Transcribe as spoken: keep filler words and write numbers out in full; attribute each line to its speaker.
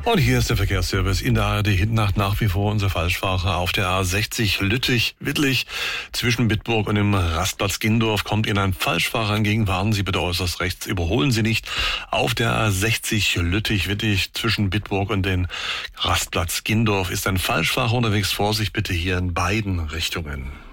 Speaker 1: Und hier ist der Verkehrsservice in der A R D Hidnacht, nach wie vor unser Falschfahrer auf der A sechzig Lüttich-Wittlich. Zwischen Bitburg und dem Rastplatz Gindorf kommt Ihnen ein Falschfahrer entgegen. Warten Sie bitte äußerst rechts, überholen Sie nicht. Auf der A sechzig Lüttich-Wittlich zwischen Bitburg und dem Rastplatz Gindorf ist ein Falschfahrer unterwegs. Vorsicht bitte hier in beiden Richtungen.